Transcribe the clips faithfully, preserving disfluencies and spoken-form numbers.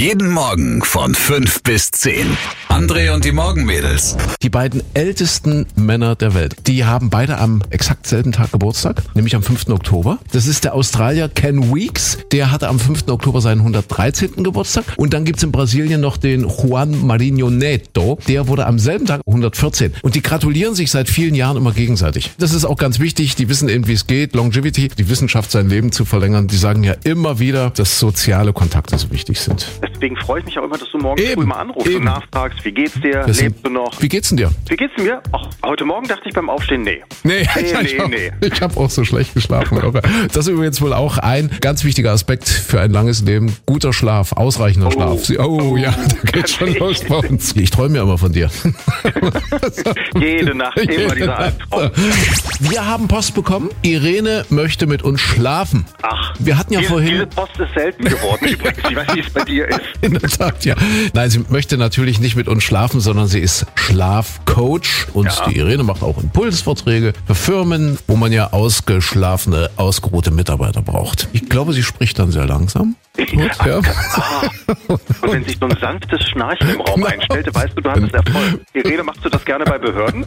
Jeden Morgen von fünf bis zehn. André und die Morgenmädels. Die beiden ältesten Männer der Welt, die haben beide am exakt selben Tag Geburtstag, nämlich am fünften Oktober. Das ist der Australier Ken Weeks, der hatte am fünften Oktober seinen hundertdreizehnten Geburtstag. Und dann gibt's in Brasilien noch den Juan Marinho Neto, der wurde am selben Tag hundertvierzehn. Und die gratulieren sich seit vielen Jahren immer gegenseitig. Das ist auch ganz wichtig, die wissen eben, wie es geht, Longevity, die Wissenschaft, sein Leben zu verlängern. Die sagen ja immer wieder, dass soziale Kontakte so wichtig sind. Deswegen freue ich mich auch immer, dass du morgen Eben, früh mal anrufst eben. und nachfragst, wie geht's dir, Das sind- lebst du noch? Wie geht's denn dir? Wie geht's mir? Ach, heute Morgen dachte ich beim Aufstehen, nee. Nee, Nee, ich, nee, hab, nee. ich habe auch so schlecht geschlafen. Irre. Das ist übrigens wohl auch ein ganz wichtiger Aspekt für ein langes Leben. Guter Schlaf, ausreichender Oh. Schlaf. Sie- Oh, ja, da geht's schon los bei uns. Ich träume ja immer von dir. Jede Nacht immer dieser Albtraum. Wir haben Post bekommen. Irene möchte mit uns schlafen. Ach, Wir hatten ja diese, vorhin... diese Post ist selten geworden übrigens. Ich weiß nicht, wie es bei dir ist. In der Tat, ja. Nein, sie möchte natürlich nicht mit uns schlafen, sondern sie ist Schlafcoach und Ja. die Irene macht auch Impulsvorträge für Firmen, wo man ja ausgeschlafene, ausgeruhte Mitarbeiter braucht. Ich glaube, sie spricht dann sehr langsam. Gut, ja. Ah, und wenn sich so ein sanftes Schnarchen im Raum einstellte, weißt du, du hattest Erfolg. Irene, machst du das gerne bei Behörden?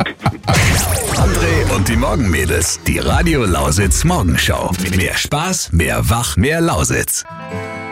André und die Morgenmädels. Die Radio Lausitz Morgenschau. Mehr Spaß, mehr Wach, mehr Lausitz.